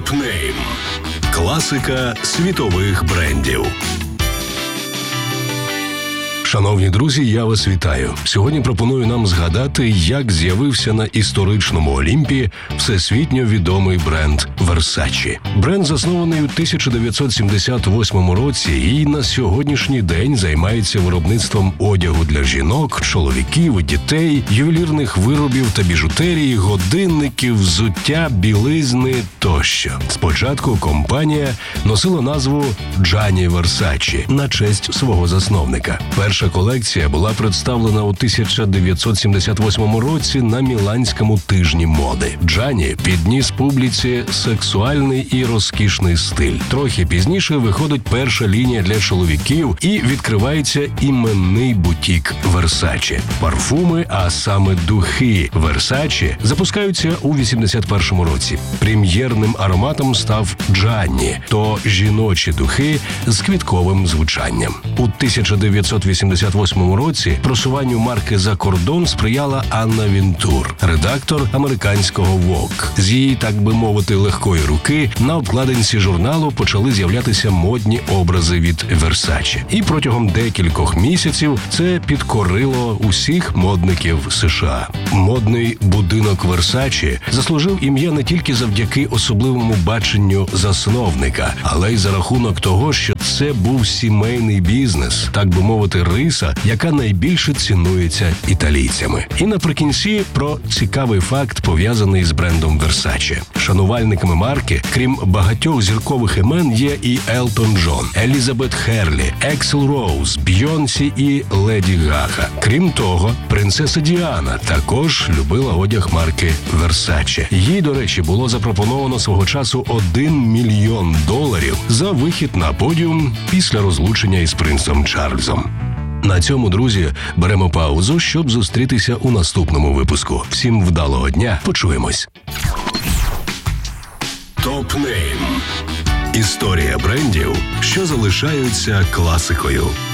Топ-нейм. Класика світових брендів. Шановні друзі, я вас вітаю. Сьогодні пропоную нам згадати, як з'явився на історичному Олімпі всесвітньо відомий бренд Versace. Бренд заснований у 1978 році і на сьогоднішній день займається виробництвом одягу для жінок, чоловіків, дітей, ювелірних виробів та біжутерії, годинників, взуття, білизни тощо. Спочатку компанія носила назву Gianni Versace на честь свого засновника. Перша колекція була представлена у 1978 році на Міланському тижні моди. Джанні підніс публіці сексуальний і розкішний стиль. Трохи пізніше виходить перша лінія для чоловіків і відкривається іменний бутік Versace. Парфуми, а саме духи Versace, запускаються у 81 році. Прем'єрним ароматом став Джанні, то жіночі духи з квітковим звучанням. У 1988 році просуванню марки за кордон сприяла Анна Вінтур, редактор американського Vogue. З її, так би мовити, легкої руки на обкладинці журналу почали з'являтися модні образи від Versace. І протягом декількох місяців це підкорило усіх модників США. Модний будинок Versace заслужив ім'я не тільки завдяки особливому баченню засновника, але й за рахунок того, що це був сімейний бізнес, так би мовити, риса, яка найбільше цінується італійцями. І наприкінці про цікавий факт, пов'язаний з брендом Versace. Шанувальниками марки, крім багатьох зіркових імен, є і Елтон Джон, Елізабет Херлі, Ексел Роуз, Бйонсі і Леді Гага. Крім того, принцеса Діана також любила одяг марки Versace. Їй, до речі, було запропоновано свого часу $1 мільйон за вихід на подіум після розлучення із принцем Чарльзом. На цьому, друзі, беремо паузу, щоб зустрітися у наступному випуску. Всім вдалого дня, почуємось. Топ-нейм. Історія брендів, що залишаються класикою.